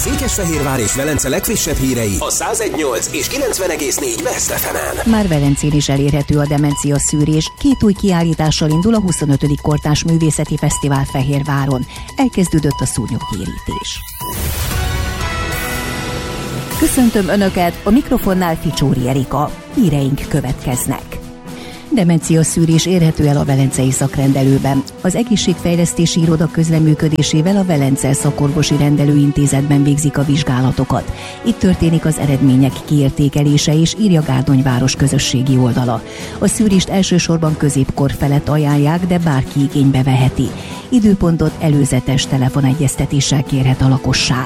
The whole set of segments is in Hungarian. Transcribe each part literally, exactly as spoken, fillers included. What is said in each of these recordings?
Székesfehérvár és Velence legfrissebb hírei a száz egy nyolc és kilencven egész négy West ef emen. Már Velencén is elérhető a demencia szűrés. Két új kiállítással indul a huszonötödik Kortárs Művészeti Fesztivál Fehérváron. Elkezdődött a szúnyoggyérítés. Köszöntöm Önöket, a mikrofonnál Ficsóri Erika. Híreink következnek. Demencia szűrés érhető el a velencei szakrendelőben. Az egészségfejlesztési iroda közreműködésével a Velence Szakorvosi Rendelőintézetben végzik a vizsgálatokat. Itt történik az eredmények kiértékelése, és írja Gárdonyváros közösségi oldala. A szűrést elsősorban középkor felett ajánlják, de bárki igénybe veheti. Időpontot előzetes telefonegyeztetéssel kérhet a lakosság.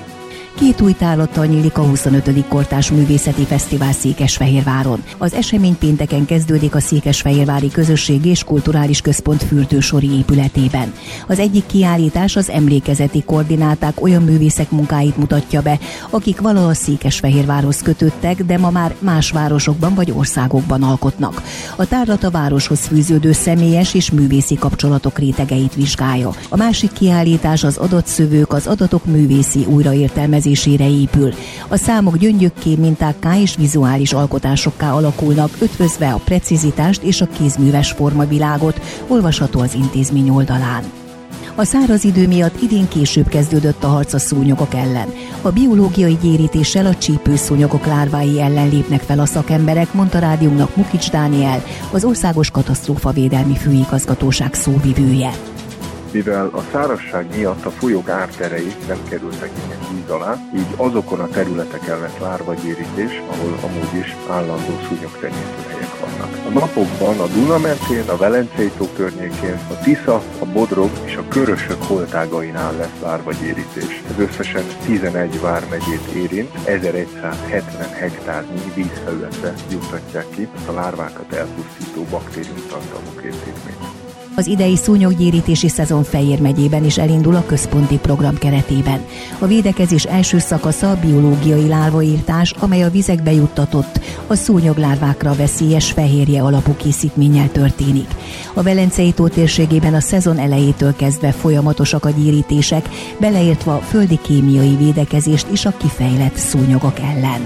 Két új tárlattal nyílik a huszonötödik Kortárs Művészeti Fesztivál Székesfehérváron. Az esemény pénteken kezdődik a Székesfehérvári Közösségi és Kulturális Központ fürdősori épületében. Az egyik kiállítás az emlékezeti koordináták olyan művészek munkáit mutatja be, akik valaha Székesfehérvárhoz kötődtek, de ma már más városokban vagy országokban alkotnak. A tárlat a városhoz fűződő személyes és művészi kapcsolatok rétegeit vizsgálja. A másik kiállítás az adatszövők, az adatok művészi újraértelmezésére épül. A számok gyöngyökké, mintákká és vizuális alkotásokká alakulnak, ötvözve a precizitást és a kézműves formavilágot, olvasható az intézmény oldalán. A száraz idő miatt idén később kezdődött a harc a szúnyogok ellen. A biológiai gyérítéssel a csípőszúnyogok lárvái ellen lépnek fel a szakemberek, mondta rádiónknak Mukics Dániel, az Országos Katasztrófavédelmi Főigazgatóság szóvivője. Mivel a szárazság miatt a folyók árterei nem kerültek ilyen víz alá, így azokon a területeken lett lárvagyérítés, ahol amúgy is állandó szúnyogtenyésztőhelyek vannak. A napokban a Duna mentén, a Velencei tó környékén, a Tisza, a Bodrog és a Körösök holtágainál lesz lárvagyérítés. Ez összesen tizenegy vármegyét érint, ezeregyszázhetven hektárnyi vízfelületre juttatják ki a lárvákat elpusztító baktériumtartalmú készítményt. Az idei szúnyoggyérítési szezon Fejér megyében is elindul a központi program keretében. A védekezés első szakasza a biológiai lárvaírtás, amely a vizekbe juttatott, a szúnyoglárvákra veszélyes fehérje alapú készítménnyel történik. A Velencei tó térségében a szezon elejétől kezdve folyamatosak a gyérítések, beleértve a földi kémiai védekezést és a kifejlett szúnyogok ellen.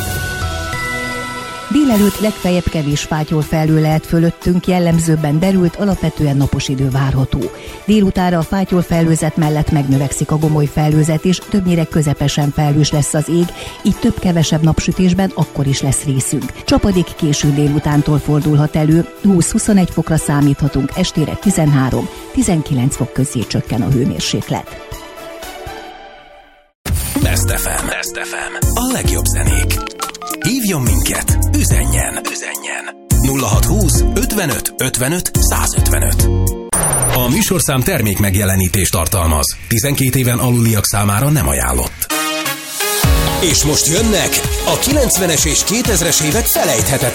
Délelőtt legfeljebb kevés fátyol felhő lehet fölöttünk, jellemzőbben derült, alapvetően napos idő várható. Délutára a fátyol felhőzet mellett megnövekszik a gomoly felhőzet, és többnyire közepesen felhős lesz az ég, így több-kevesebb napsütésben akkor is lesz részünk. Csapadék késő délutántól fordulhat elő, húsz-huszonegy fokra számíthatunk, estére tizenhárom-tizenkilenc fok közé csökken a hőmérséklet. West ef em. West ef em. A legjobb zenék. Hívjon minket, üzenjen, üzenjen. nulla hatszázhúsz ötvenöt ötvenöt százötvenöt. A műsorszám termék megjelenítést tartalmaz. tizenkét éven aluliak számára nem ajánlott. És most jönnek a kilencvenes és kétezres évek felejthetetlen